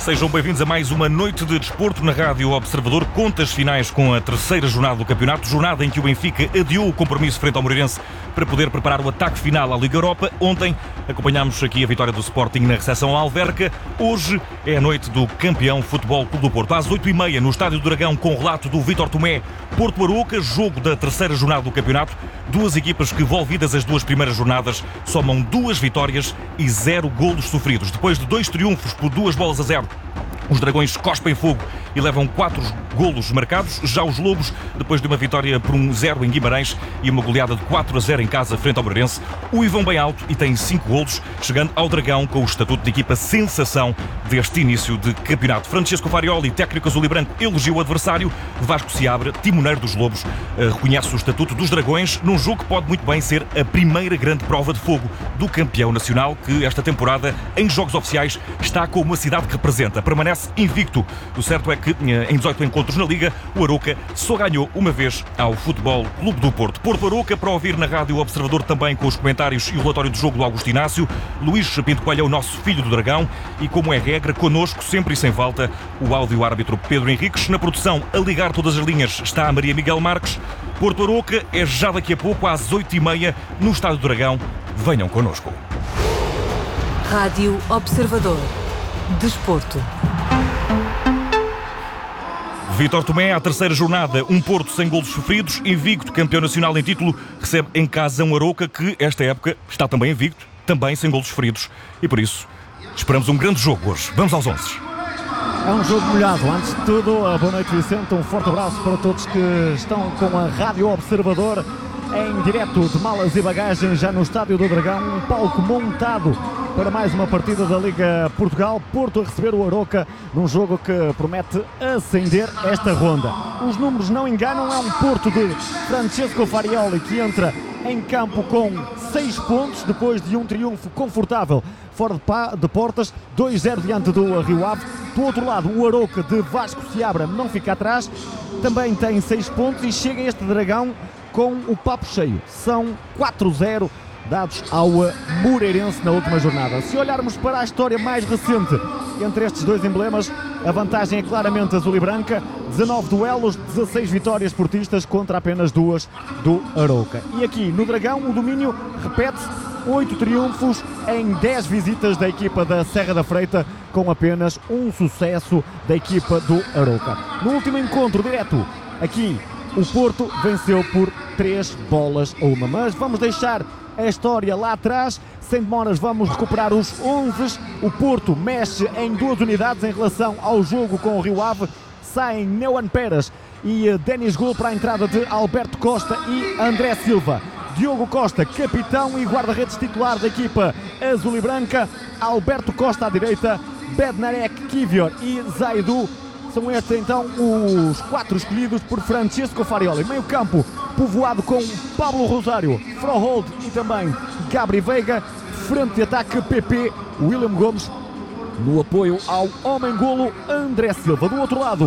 Sejam bem-vindos a mais uma noite de desporto na Rádio Observador. Contas finais com a terceira jornada do campeonato, jornada em que o Benfica adiou o compromisso frente ao Moreirense para poder preparar o ataque final à Liga Europa. Ontem acompanhámos aqui a vitória do Sporting na recepção à Alverca. Hoje é a noite do campeão Futebol Clube do Porto. Às 8h30 no Estádio do Dragão, com o relato do Vítor Tomé, Porto Arouca, jogo da terceira jornada do campeonato. Duas equipas que, envolvidas as duas primeiras jornadas, somam 2 vitórias e 0 golos sofridos. Depois de 2 triunfos por 2-0, os Dragões cospem fogo e levam 4 golos marcados. Já os Lobos, depois de uma vitória por 1-0 em Guimarães e uma goleada de 4-0 em casa frente ao Moreirense, uivam bem alto e têm 5 golos, chegando ao Dragão com o estatuto de equipa sensação deste início de campeonato. Francesco Farioli, técnico azul e branco, elogiou o adversário. Vasco Seabra, timoneiro dos Lobos, reconhece o estatuto dos Dragões num jogo que pode muito bem ser a primeira grande prova de fogo do campeão nacional, que esta temporada, em jogos oficiais, está com uma cidade que representa. Permanece invicto. O certo é que em 18 encontros na Liga, o Arouca só ganhou uma vez ao Futebol Clube do Porto. Porto Arouca, para ouvir na Rádio Observador, também com os comentários e o relatório do jogo do Augusto Inácio. Luís Pinto Coelho é o nosso filho do Dragão e, como é regra, connosco, sempre e sem falta, o áudio-árbitro Pedro Henriques. Na produção, a ligar todas as linhas, está a Maria Miguel Marques. Porto Arouca é já daqui a pouco, às 8h30, no Estádio do Dragão. Venham connosco. Rádio Observador. Desporto. Vítor Tomé, à terceira jornada, um Porto sem golos sofridos, invicto, campeão nacional em título, recebe em casa um Arouca que, esta época, está também invicto, também sem golos sofridos. E por isso, esperamos um grande jogo hoje. Vamos aos 11. É um jogo molhado. Antes de tudo, boa noite, Vicente. Um forte abraço para todos que estão com a Rádio Observador em direto de malas e bagagens, já no Estádio do Dragão, um palco montado para mais uma partida da Liga Portugal. Porto a receber o Arouca num jogo que promete acender esta ronda. Os números não enganam, é um Porto de Francesco Farioli que entra em campo com 6 pontos depois de um triunfo confortável fora de portas, 2-0 diante do Rio Ave. Do outro lado, o Arouca de Vasco Seabra não fica atrás, também tem 6 pontos e chega este Dragão com o papo cheio. São 4-0 dados ao Moreirense na última jornada. Se olharmos para a história mais recente entre estes dois emblemas, a vantagem é claramente azul e branca. 19 duelos, 16 vitórias portistas contra apenas 2 do Arouca. E aqui no Dragão o domínio repete-se, 8 triunfos em 10 visitas da equipa da Serra da Freita, com apenas um sucesso da equipa do Arouca. No último encontro direto, aqui o Porto venceu por 3-1, mas vamos deixar a história lá atrás. Sem demoras vamos recuperar os 11. O Porto mexe em 2 unidades em relação ao jogo com o Rio Ave. Saem Neuan Peras e Denis Gol para a entrada de Alberto Costa e André Silva. Diogo Costa, capitão e guarda-redes titular da equipa azul e branca. Alberto Costa à direita, Bednarek, Kivior e Zaidu. São estes então os 4 escolhidos por Francesco Farioli. Meio campo povoado com Pablo Rosário, Froholt e também Gabri Veiga. Frente de ataque, PP, William Gomes. No apoio ao homem-golo, André Silva. Do outro lado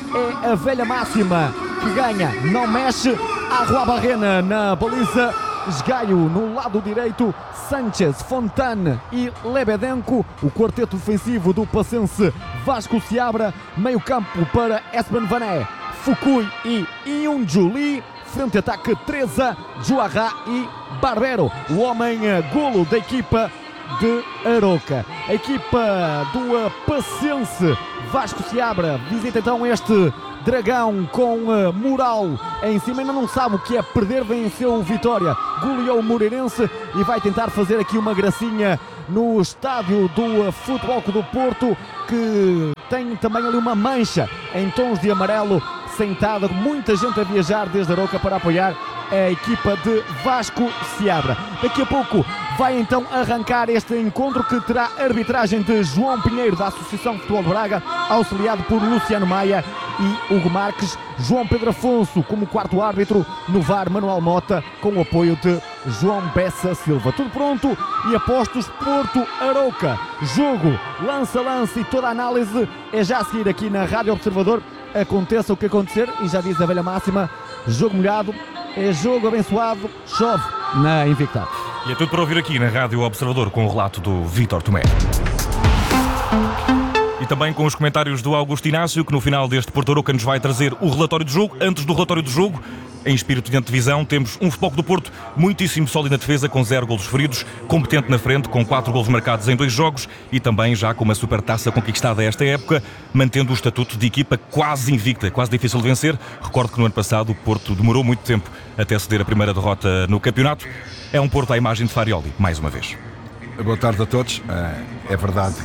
é a velha máxima que ganha, não mexe. Arrua Barrena na baliza. Esgaio no lado direito, Sanchez, Fontane e Lebedenko. O quarteto defensivo do passense Vasco Seabra. Meio campo para Espen Vané, Fukui e Iunjuli. Frente de ataque, Treza, Juará e Barbero, o homem-golo da equipa de Arouca. A equipa do passense Vasco Seabra visita então este Dragão com moral em cima, ainda não sabe o que é perder, venceu o Vitória, goleou o Moreirense e vai tentar fazer aqui uma gracinha no estádio do Futebol Clube do Porto, que tem também ali uma mancha em tons de amarelo, sentada, muita gente a viajar desde Arouca para apoiar a equipa de Vasco Seabra. Daqui a pouco vai então arrancar este encontro, que terá arbitragem de João Pinheiro, da Associação de Futebol de Braga, auxiliado por Luciano Maia e Hugo Marques. João Pedro Afonso como quarto árbitro, no VAR Manuel Mota, com o apoio de João Bessa Silva. Tudo pronto e apostos. Porto Arouca, jogo lance a lance e toda a análise é já a seguir aqui na Rádio Observador. Aconteça o que acontecer, e já diz a velha máxima, jogo molhado é jogo abençoado, chove na Invicta. E é tudo para ouvir aqui na Rádio Observador, com o relato do Vítor Tomé. E também com os comentários do Augusto Inácio, que no final deste Porto Aroca nos vai trazer o relatório do jogo. Antes do relatório do jogo, em espírito de antevisão, temos um Futebol Clube do Porto muitíssimo sólido na defesa, com 0 golos feridos, competente na frente, com 4 golos marcados em 2 jogos e também já com uma supertaça conquistada esta época, mantendo o estatuto de equipa quase invicta, quase difícil de vencer. Recordo que no ano passado o Porto demorou muito tempo até ceder a primeira derrota no campeonato. É um Porto à imagem de Farioli, mais uma vez. Boa tarde a todos. É verdade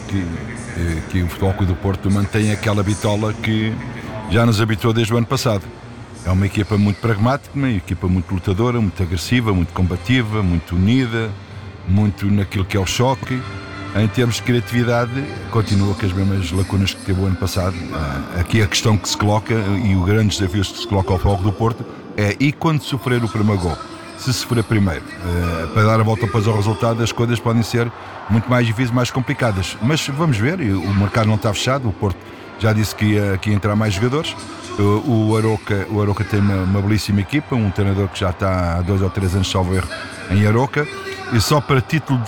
que o Futebol Clube do Porto mantém aquela bitola que já nos habituou desde o ano passado. É uma equipa muito pragmática, uma equipa muito lutadora, muito agressiva, muito combativa, muito unida, muito naquilo que é o choque. Em termos de criatividade, continua com as mesmas lacunas que teve o ano passado. Aqui a questão que se coloca e o grande desafio que se coloca ao Futebol Clube do Porto é: e quando sofrer o primeiro gol? Se sofrer primeiro, para dar a volta depois ao resultado, as coisas podem ser muito mais difíceis, mais complicadas. Mas vamos ver, o mercado não está fechado, o Porto já disse que ia entrar mais jogadores. O Aroca tem uma belíssima equipa, um treinador que já está há 2 ou 3 anos, salvo erro, em Aroca. E só a título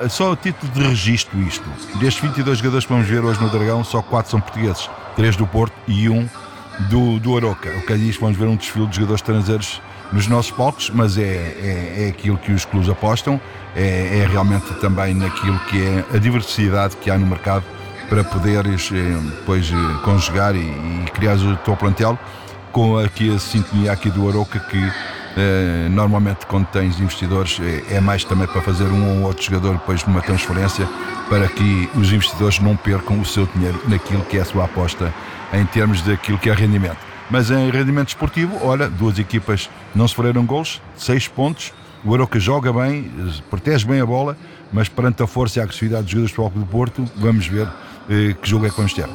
de registro isto, destes 22 jogadores que vamos ver hoje no Dragão, só 4 são portugueses, 3 do Porto e 1 do Aroca. O que é disto? Vamos ver um desfile de jogadores estrangeiros nos nossos palcos, mas é aquilo que os clubes apostam, é realmente também naquilo que é a diversidade que há no mercado para poderes depois conjugar e criar o teu plantel com aqui a sintonia aqui do Aroca, que normalmente quando tens investidores é mais também para fazer um ou outro jogador depois numa transferência, para que os investidores não percam o seu dinheiro naquilo que é a sua aposta em termos daquilo que é rendimento. Mas em rendimento esportivo, olha, 2 equipas não sofreram golos, 6 pontos, o Aroca joga bem, protege bem a bola, mas perante a força e a agressividade dos jogadores do Futebol Clube do Porto, vamos ver que jogo é que vamos ter.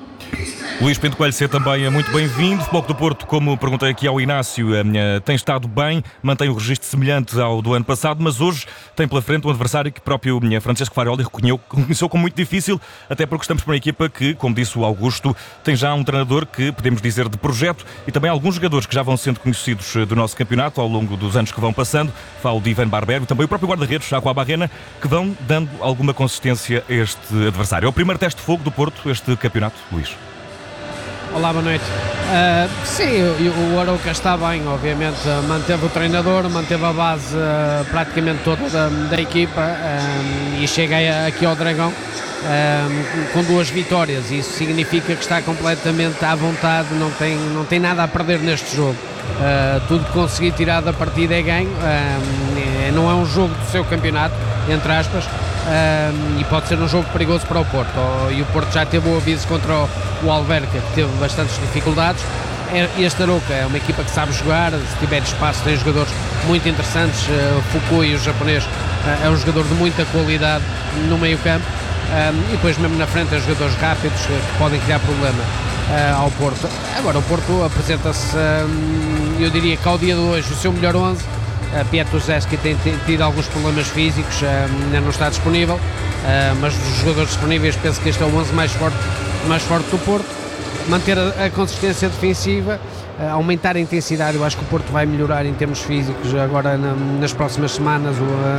Luís Pinto Coelho, seja também muito bem-vindo. Futebol Clube do Porto, como perguntei aqui ao Inácio, tem estado bem, mantém um registro semelhante ao do ano passado, mas hoje tem pela frente um adversário que próprio Francesco Farioli reconheceu como muito difícil, até porque estamos para uma equipa que, como disse o Augusto, tem já um treinador que podemos dizer de projeto e também alguns jogadores que já vão sendo conhecidos do nosso campeonato ao longo dos anos que vão passando. Falo de Ivan Barbero e também o próprio guarda-redes, Jaco Barrena, que vão dando alguma consistência a este adversário. É o primeiro teste de fogo do Porto, este campeonato, Luís. Olá, boa noite. Sim, o Aroca está bem, obviamente, manteve o treinador, manteve a base praticamente toda da equipa e chega aqui ao Dragão com 2 vitórias. Isso significa que está completamente à vontade, não tem nada a perder neste jogo. Tudo que conseguir tirar da partida é ganho. Não é um jogo do seu campeonato, entre aspas, e pode ser um jogo perigoso para o Porto. E o Porto já teve o aviso contra o Alverca, que teve bastantes dificuldades. Este Aroca é uma equipa que sabe jogar, se tiver espaço tem jogadores muito interessantes. Fukui, o japonês, é um jogador de muita qualidade no meio campo, e depois mesmo na frente tem jogadores rápidos que podem criar problema ao Porto. Agora o Porto apresenta-se, eu diria que ao dia de hoje, o seu melhor 11. Pietruszewski tem tido alguns problemas físicos, ainda não está disponível, mas dos jogadores disponíveis penso que este é o 11 mais forte do Porto. Manter a consistência defensiva, aumentar a intensidade. Eu acho que o Porto vai melhorar em termos físicos agora nas próximas semanas,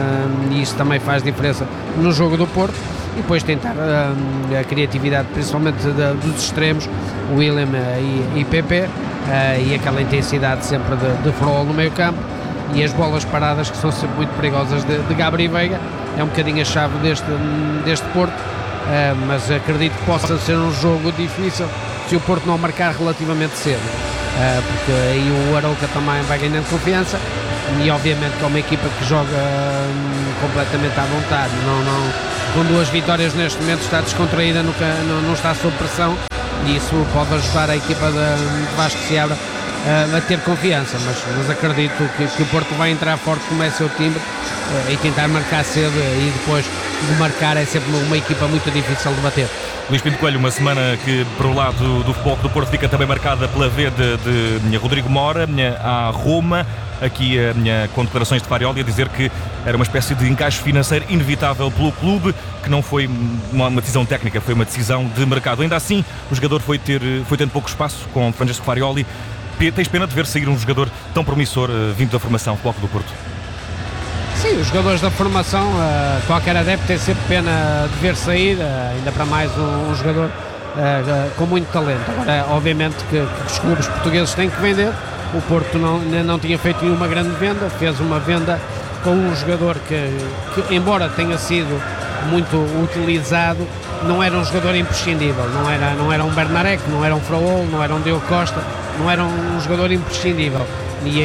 e isso também faz diferença no jogo do Porto. E depois tentar a criatividade, principalmente dos extremos, William e Pepe, e aquela intensidade sempre de Frol no meio campo, e as bolas paradas que são sempre muito perigosas de Gabriel Veiga. É um bocadinho a chave deste Porto, mas acredito que possa ser um jogo difícil se o Porto não marcar relativamente cedo, porque aí o Aroca também vai ganhando confiança, e obviamente que é uma equipa que joga completamente à vontade, com 2 vitórias neste momento está descontraída, não está sob pressão, e isso pode ajudar a equipa de Vasco Seabra a ter confiança, mas acredito que o Porto vai entrar forte, como é seu timbre, e tentar marcar cedo, e depois de marcar é sempre uma equipa muito difícil de bater. Luís Pinto Coelho, uma semana que, para o lado do Futebol do Porto, fica também marcada pela venda de Rodrigo Mora à Roma. Aqui com declarações de Farioli a dizer que era uma espécie de encaixe financeiro inevitável pelo clube, que não foi uma decisão técnica, foi uma decisão de mercado. Ainda assim, o jogador foi tendo pouco espaço com Francesco Farioli. Tens pena de ver sair um jogador tão promissor vindo da formação do Futebol do Porto? Sim, os jogadores da formação, qualquer adepto tem sempre pena de ver sair, ainda para mais um jogador com muito talento. Agora, obviamente que os clubes portugueses têm que vender. O Porto não tinha feito nenhuma grande venda, fez uma venda com um jogador que embora tenha sido muito utilizado, não era um jogador imprescindível, não era um Bernarek, não era um Fraol, não era um Diogo Costa, não era um jogador imprescindível, e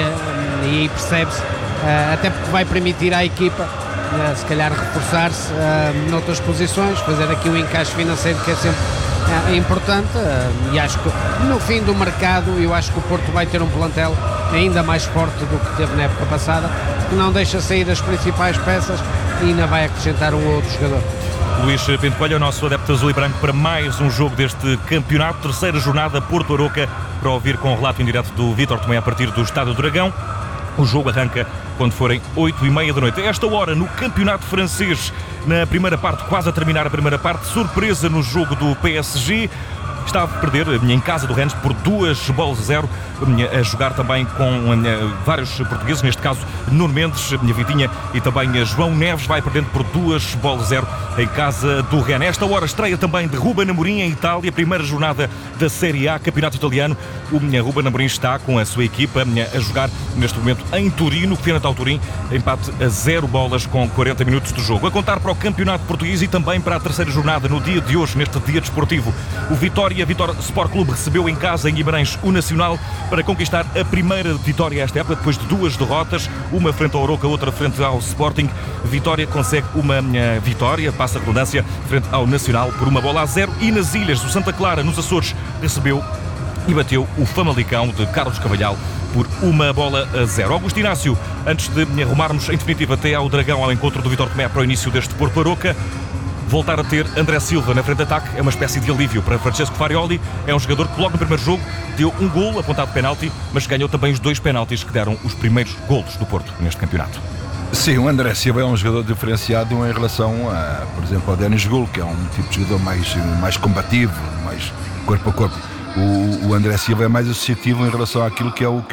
aí percebe-se, até porque vai permitir à equipa se calhar reforçar-se noutras posições, fazer aqui um encaixe financeiro que é sempre importante, e acho que no fim do mercado eu acho que o Porto vai ter um plantel ainda mais forte do que teve na época passada, que não deixa sair as principais peças e ainda vai acrescentar um outro jogador. Luís Pinto Coelho, o nosso adepto azul e branco, para mais um jogo deste campeonato, terceira jornada, Porto Aroca, para ouvir com o relato em direto do Vítor Tomé a partir do Estádio do Dragão. O jogo arranca quando forem 8h30 da noite. A esta hora, no campeonato francês, na primeira parte, quase a terminar a primeira parte, surpresa no jogo do PSG. Estava a perder em casa do Rennes por 2-0, a jogar também com vários portugueses, neste caso Nuno Mendes, Vitinha e também João Neves, vai perdendo por 2-0 em casa do Rennes. Esta hora estreia também de Ruben Amorim em Itália, primeira jornada da Série A, campeonato italiano. O Ruben Amorim está com a sua equipa a jogar neste momento em Turino, frente ao Turim, empate a 0 bolas com 40 minutos de jogo. A contar para o campeonato português e também para a terceira jornada no dia de hoje, neste dia desportivo. O Vitória Sport Clube recebeu em casa, em Guimarães, o Nacional para conquistar a primeira vitória esta época, depois de 2 derrotas, uma frente ao Aroca, outra frente ao Sporting. Vitória consegue uma vitória, passa a redundância, frente ao Nacional por 1-0. E nas Ilhas, o Santa Clara, nos Açores, recebeu e bateu o Famalicão de Carlos Carvalhal por 1-0. Augusto Inácio, antes de arrumarmos em definitiva até ao Dragão, ao encontro do Vítor Tomé para o início deste Porto Aroca, voltar a ter André Silva na frente de ataque é uma espécie de alívio para Francesco Farioli. É um jogador que logo no primeiro jogo deu um golo apontado de penalti, mas ganhou também os 2 penaltis que deram os primeiros golos do Porto neste campeonato. Sim, o André Silva é um jogador diferenciado em relação, por exemplo, ao Denis Gul, que é um tipo de jogador mais combativo, mais corpo a corpo. O André Silva é mais associativo em relação àquilo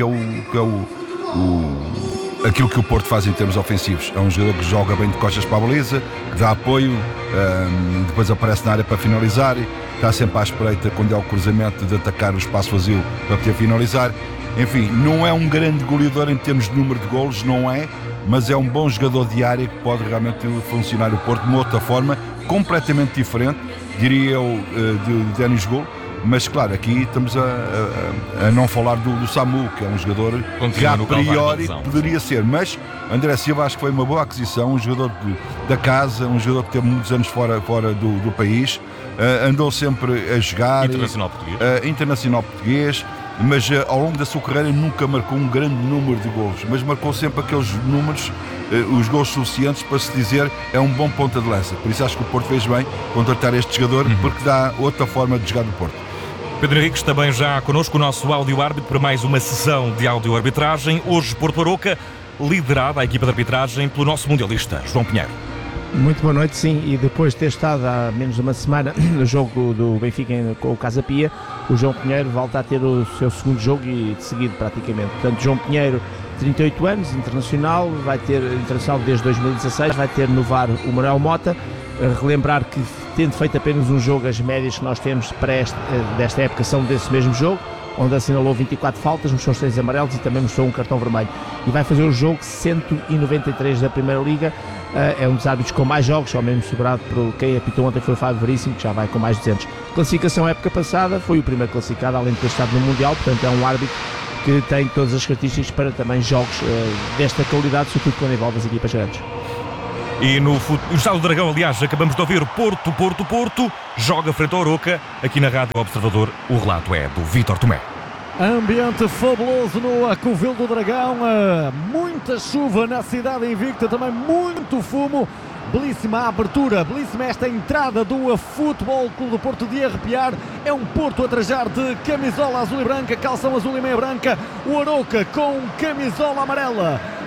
aquilo que o Porto faz em termos ofensivos. É um jogador que joga bem de costas para a baliza, que dá apoio, depois aparece na área para finalizar, está sempre à espreita quando é o cruzamento de atacar o espaço vazio para poder finalizar. Enfim, não é um grande goleador em termos de número de golos, não é, mas é um bom jogador de área que pode realmente funcionar o Porto de uma outra forma, completamente diferente, diria eu, de Denis Gul. Mas claro, aqui estamos a não falar do Samu, que é um jogador que a priori poderia ser, mas André Silva acho que foi uma boa aquisição, um jogador da casa, um jogador que teve muitos anos fora do país, andou sempre a jogar internacional português, mas ao longo da sua carreira nunca marcou um grande número de golos, mas marcou sempre aqueles números, os golos suficientes para se dizer é um bom ponta de lança. Por isso acho que o Porto fez bem contratar este jogador, porque dá outra forma de jogar do Porto. Pedro Henriques também já connosco, o nosso áudio-árbitro, para mais uma sessão de áudio-arbitragem. Hoje, Porto Aroca, liderada a equipa de arbitragem pelo nosso mundialista, João Pinheiro. Muito boa noite, sim, e depois de ter estado há menos de uma semana no jogo do Benfica com o Casa Pia, o João Pinheiro volta a ter o seu segundo jogo e de seguido praticamente. Portanto, João Pinheiro, 38 anos, internacional, vai ter internacional desde 2016, vai ter no VAR o Manuel Mota. Relembrar que, tendo feito apenas um jogo, as médias que nós temos para desta época são desse mesmo jogo, onde assinalou 24 faltas, mostrou 6 amarelos e também mostrou um cartão vermelho. E vai fazer o jogo 193 da Primeira Liga. É um dos árbitros com mais jogos, ao mesmo sobrado por quem apitou ontem foi o Fábio Veríssimo, que já vai com mais de 200. Classificação época passada, foi o primeiro classificado, além de ter estado no Mundial, portanto é um árbitro que tem todas as características para também jogos desta qualidade, sobretudo quando envolve as equipas grandes. E no Estádio do Dragão, aliás, acabamos de ouvir Porto, joga frente ao Aroca. Aqui na Rádio Observador, o relato é do Vítor Tomé. Ambiente fabuloso no Covil do Dragão, muita chuva na cidade invicta, também muito fumo. Belíssima abertura, belíssima esta entrada do Futebol Clube do Porto de arrepiar. É um Porto a trajar de camisola azul e branca, calção azul e meia branca. O Aroca com camisola amarela.